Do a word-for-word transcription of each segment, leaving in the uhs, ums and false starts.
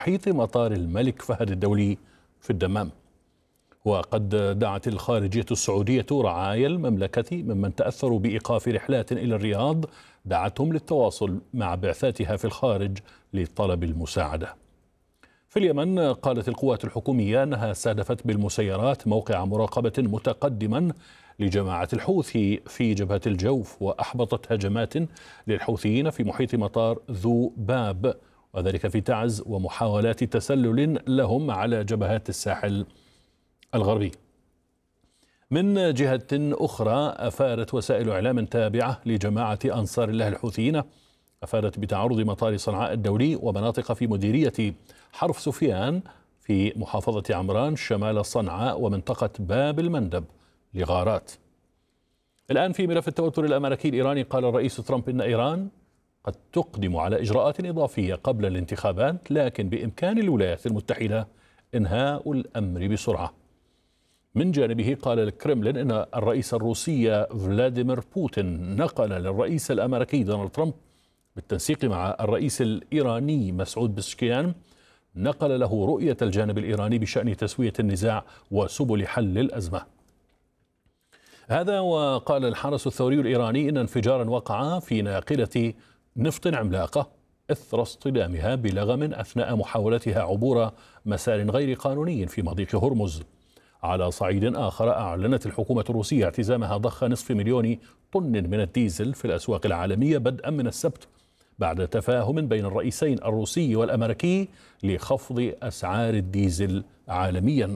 محيط مطار الملك فهد الدولي في الدمام. وقد دعت الخارجية السعودية رعايا المملكة ممن تأثروا بإيقاف رحلات إلى الرياض دعتهم للتواصل مع بعثاتها في الخارج لطلب المساعدة. في اليمن قالت القوات الحكومية أنها استهدفت بالمسيرات موقع مراقبة متقدما لجماعة الحوثي في جبهة الجوف، وأحبطت هجمات للحوثيين في محيط مطار ذو باب، وذلك في تعز، ومحاولات تسلل لهم على جبهات الساحل الغربي. من جهة أخرى أفادت وسائل إعلام تابعة لجماعة أنصار الله الحوثيين أفادت بتعرض مطار صنعاء الدولي ومناطق في مديرية حرف سفيان في محافظة عمران شمال صنعاء ومنطقة باب المندب لغارات. الآن في ملف التوتر الأمريكي الإيراني، قال الرئيس ترامب إن إيران قد تقدم على إجراءات إضافية قبل الانتخابات، لكن بإمكان الولايات المتحدة إنهاء الأمر بسرعة. من جانبه قال الكرملين إن الرئيس الروسي فلاديمير بوتين نقل للرئيس الأمريكي دونالد ترامب بالتنسيق مع الرئيس الإيراني مسعود بزشكيان نقل له رؤية الجانب الإيراني بشأن تسوية النزاع وسبل حل الأزمة. هذا وقال الحرس الثوري الإيراني إن انفجارا وقع في ناقلة نفط عملاقة إثر اصطدامها بلغم أثناء محاولتها عبور مسار غير قانوني في مضيق هرمز. على صعيد آخر، أعلنت الحكومة الروسية اعتزامها ضخ نصف مليون طن من الديزل في الأسواق العالمية بدءا من السبت، بعد تفاهم بين الرئيسين الروسي والأمريكي لخفض أسعار الديزل عالميا.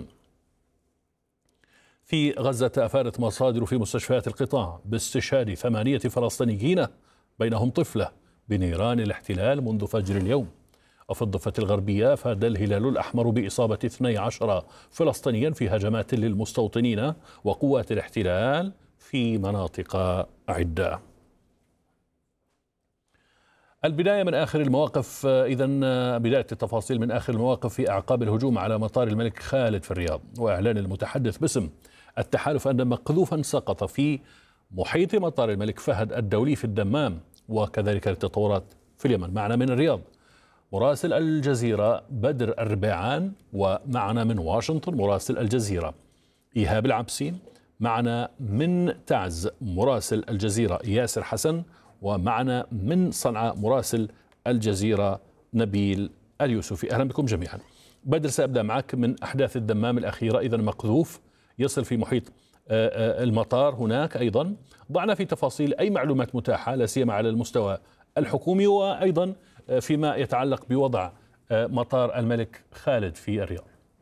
في غزة أفادت مصادر في مستشفيات القطاع باستشهاد ثمانية فلسطينيين بينهم طفلة بنيران الاحتلال منذ فجر اليوم. وفي الضفة الغربية أفاد الهلال الأحمر بإصابة اثني عشر فلسطينيا في هجمات للمستوطنين وقوات الاحتلال في مناطق عدة. البداية من آخر المواقف، إذن بداية التفاصيل من آخر المواقف في أعقاب الهجوم على مطار الملك خالد في الرياض، وإعلان المتحدث باسم التحالف أن مقذوفا سقط في محيط مطار الملك فهد الدولي في الدمام، وكذلك التطورات في اليمن. معنا من الرياض مراسل الجزيرة بدر الربيعان، ومعنا من واشنطن مراسل الجزيرة إيهاب العبسي، معنا من تعز مراسل الجزيرة ياسر حسن، ومعنا من صنعاء مراسل الجزيرة نبيل اليوسفي. أهلا بكم جميعا. بدر، سأبدأ معك من أحداث الدمام الأخيرة. إذا مقذوف يصل في محيط المطار هناك أيضا، ضعنا في تفاصيل أي معلومات متاحة لا سيما على المستوى الحكومي، وأيضا فيما يتعلق بوضع مطار الملك خالد في الرياض.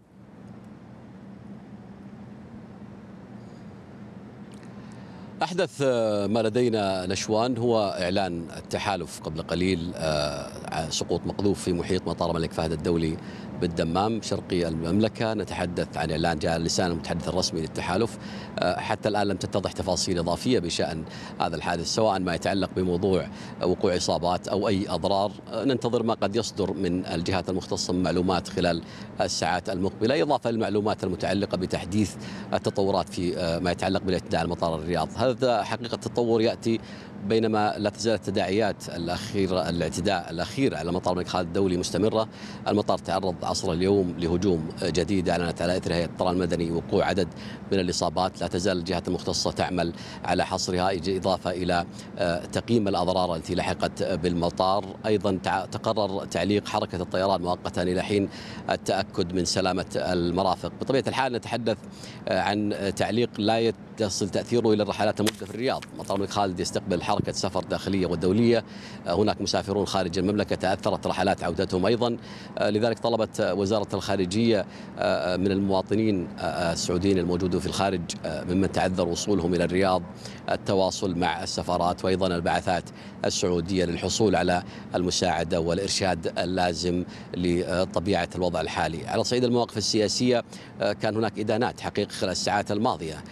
أحدث ما لدينا نشوان هو إعلان التحالف قبل قليل سقوط مقذوف في محيط مطار الملك فهد الدولي بالدمام شرقي المملكة. نتحدث عن إعلان جاء لسان المتحدث الرسمي للتحالف. حتى الآن لم تتضح تفاصيل إضافية بشأن هذا الحادث، سواء ما يتعلق بموضوع وقوع إصابات أو أي أضرار. ننتظر ما قد يصدر من الجهات المختصة من معلومات خلال الساعات المقبلة، إضافة للمعلومات المتعلقة بتحديث التطورات في ما يتعلق بالاعتداء على مطار الرياض. هذا حقيقة التطور يأتي بينما لا تزال التداعيات الأخيرة الاعتداء الأخير على مطار الملك خالد الدولي مستمرة. المطار تعرض عصر اليوم لهجوم جديد أعلنت على إثر هيئة الطيران المدني وقوع عدد من الإصابات. لا تزال الجهات المختصة تعمل على حصرها، إضافة إلى تقييم الأضرار التي لحقت بالمطار. أيضا تقرر تعليق حركة الطيران مؤقتا إلى حين التأكد من سلامة المرافق. بطبيعة الحال نتحدث عن تعليق لا يصل تأثيره إلى الرحلات الموجودة في الرياض. مطار الملك خالد يستقبل حركة سفر داخلية ودولية، هناك مسافرون خارج المملكة تأثرت رحلات عودتهم أيضا، لذلك طلبت وزارة الخارجية من المواطنين السعوديين الموجودين في الخارج ممن تعذر وصولهم إلى الرياض التواصل مع السفارات وأيضا البعثات السعودية للحصول على المساعدة والإرشاد اللازم لطبيعة الوضع الحالي. على صعيد المواقف السياسية كان هناك إدانات حقيقة خلال الساعات الماضية متواصلة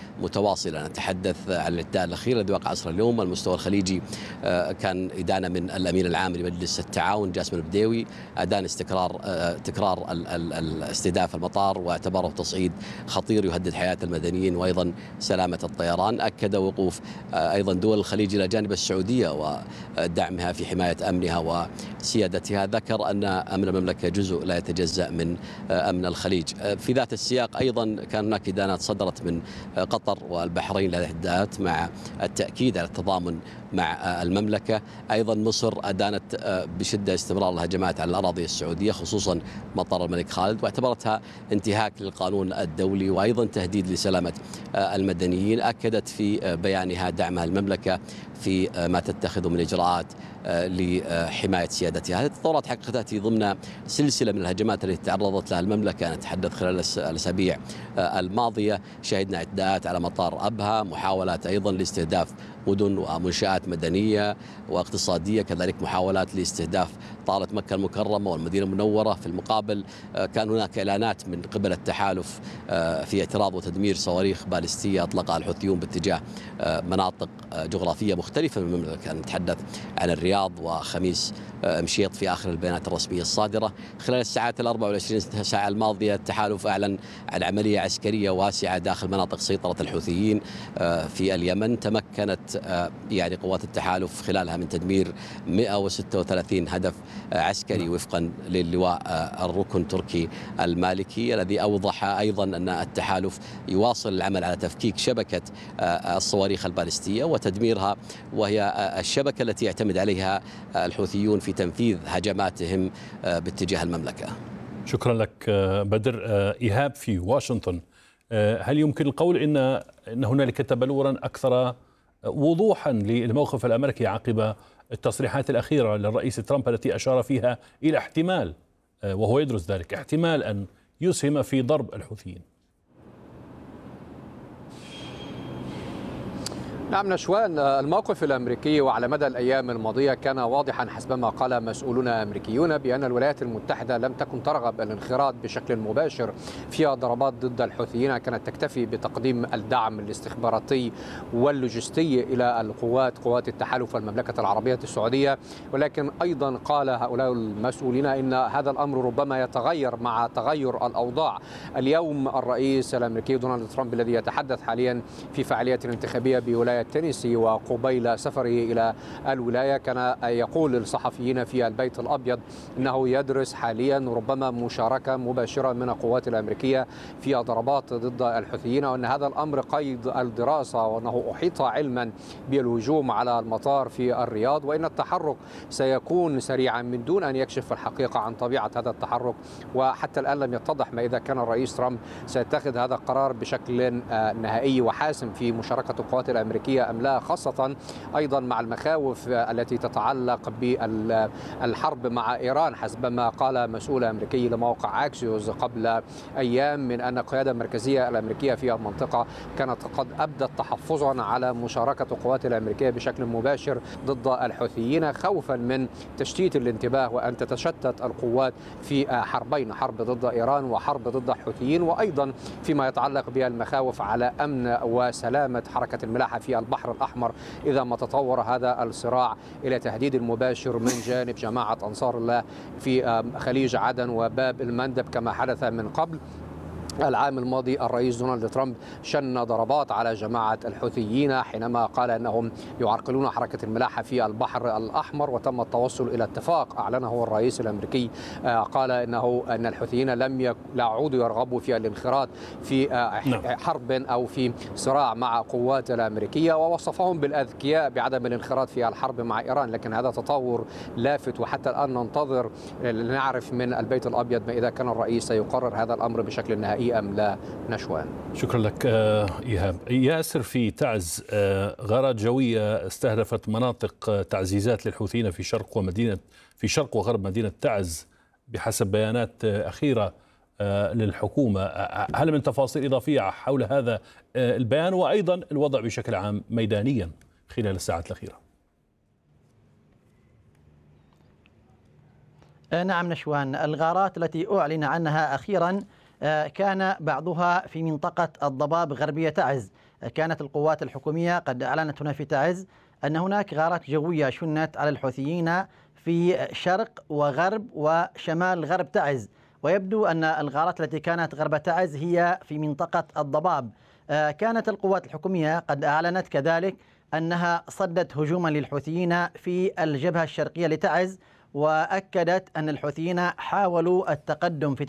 متواصلة. نتحدث عن الإعداء الأخير الذي وقع عصر اليوم. المستوى الخليجي كان إدانة من الأمين العام لمجلس التعاون جاسم البديوي، أدان استقرار تكرار استهداف المطار واعتبره تصعيد خطير يهدد حياة المدنيين وأيضا سلامة الطيران. أكد وقوف أيضا دول الخليج إلى جانب السعودية ودعمها في حماية أمنها وسيادتها. ذكر أن أمن المملكة جزء لا يتجزأ من أمن الخليج. في ذات السياق أيضا كان هناك إدانات صدرت من قطر والبحرين للإحداثات مع التأكيد على التضامن مع المملكة. أيضا مصر أدانت بشدة استمرار الهجمات على الأراضي السعودية خصوصا مطار الملك خالد، واعتبرتها انتهاك للقانون الدولي وأيضا تهديد لسلامة المدنيين. أكدت في بيانها دعمها المملكة في ما تتخذه من إجراءات لحماية سيادتها. هذه التطورات حقيقة تأتي ضمن سلسلة من الهجمات التي تعرضت لها المملكة. نتحدث خلال الأسابيع الماضية شهدنا اعتداءات على مطار أبها، محاولات أيضا لاستهداف مدن ومنشآت مدنية واقتصادية، كذلك محاولات لاستهداف طالة مكة المكرمة والمدينة المنورة. في المقابل كان هناك إعلانات من قبل التحالف في اعتراض وتدمير صواريخ باليستية أطلقها الحوثيون باتجاه مناطق جغرافية مختلفة من المملكة. نتحدث عن الرياض وخميس مشيط في آخر البيانات الرسمية الصادرة. خلال الساعات الأربع والعشرين ساعة الماضية التحالف أعلن عن عملية عسكرية واسعة داخل مناطق سيطرة الحوثيين في اليمن. تمكنت يعني قوات التحالف خلالها من تدمير مئة وستة وثلاثين هدف عسكري وفقا للواء الركن تركي المالكي، الذي أوضح أيضا أن التحالف يواصل العمل على تفكيك شبكة الصواريخ البالستية وتدميرها، وهي الشبكة التي يعتمد عليها الحوثيون في تنفيذ هجماتهم باتجاه المملكة. شكرا لك بدر. إيهاب في واشنطن، هل يمكن القول إن أن هنالك تبلورا أكثر وضوحا للموقف الأمريكي عقب التصريحات الأخيرة للرئيس ترامب التي أشار فيها إلى احتمال، وهو يدرس ذلك، احتمال أن يسهم في ضرب الحوثيين؟ نعم نشوان، الموقف الأمريكي وعلى مدى الأيام الماضية كان واضحا حسبما قال مسؤولون أمريكيون بأن الولايات المتحدة لم تكن ترغب الانخراط بشكل مباشر في ضربات ضد الحوثيين، كانت تكتفي بتقديم الدعم الاستخباراتي واللوجستي إلى القوات قوات التحالف والمملكة العربية السعودية. ولكن أيضا قال هؤلاء المسؤولين إن هذا الأمر ربما يتغير مع تغير الأوضاع. اليوم الرئيس الأمريكي دونالد ترامب الذي يتحدث حاليا في فعالية انتخابية بولاية تينيسي وقبيل سفره إلى الولاية كان يقول للصحفيين في البيت الأبيض أنه يدرس حاليا ربما مشاركة مباشرة من القوات الأمريكية في ضربات ضد الحوثيين، وأن هذا الأمر قيد الدراسة، وأنه أحيط علما بالهجوم على المطار في الرياض، وأن التحرك سيكون سريعا من دون أن يكشف الحقيقة عن طبيعة هذا التحرك. وحتى الآن لم يتضح ما إذا كان الرئيس ترامب سيتخذ هذا القرار بشكل نهائي وحاسم في مشاركة القوات الأمريكية أم لا، خاصة أيضا مع المخاوف التي تتعلق بالحرب مع إيران، حسبما قال مسؤول أمريكي لموقع أكسيوس قبل أيام من أن القيادة المركزية الأمريكية في المنطقة كانت قد أبدت تحفظا على مشاركة القوات الأمريكية بشكل مباشر ضد الحوثيين، خوفا من تشتيت الانتباه وأن تتشتت القوات في حربين، حرب ضد إيران وحرب ضد الحوثيين، وأيضا فيما يتعلق بالمخاوف على أمن وسلامة حركة الملاحة في البحر الأحمر إذا ما تطور هذا الصراع إلى تهديد مباشر من جانب جماعة أنصار الله في خليج عدن وباب المندب كما حدث من قبل. العام الماضي الرئيس دونالد ترامب شن ضربات على جماعة الحوثيين حينما قال أنهم يعرقلون حركة الملاحة في البحر الأحمر، وتم التوصل إلى اتفاق أعلنه الرئيس الأمريكي. قال أنه أن الحوثيين لم يعودوا يرغبوا في الانخراط في حرب أو في صراع قوى قوات الأمريكية، ووصفهم بالأذكياء بعدم الانخراط في الحرب مع إيران. لكن هذا تطور لافت، وحتى الآن ننتظر لنعرف من البيت الأبيض ما إذا كان الرئيس سيقرر هذا الأمر بشكل نهائي أم لا. نشوان. شكرا لك إيهاب. ياسر في تعز، غارات جوية استهدفت مناطق تعزيزات للحوثيين في شرق ومدينة في شرق وغرب مدينة تعز بحسب بيانات أخيرة للحكومة. هل من تفاصيل إضافية حول هذا البيان وأيضا الوضع بشكل عام ميدانيا خلال الساعات الأخيرة؟ نعم نشوان، الغارات التي أعلن عنها أخيرا كان بعضها في منطقة الضباب غربية تعز. كانت القوات الحكومية قد أعلنت هنا في تعز أن هناك غارات جوية شنت على الحوثيين في شرق وغرب وشمال غرب تعز، ويبدو أن الغارات التي كانت غرب تعز هي في منطقة الضباب. كانت القوات الحكومية قد أعلنت كذلك أنها صدت هجوما للحوثيين في الجبهة الشرقية لتعز، وأكدت أن الحوثيين حاولوا التقدم في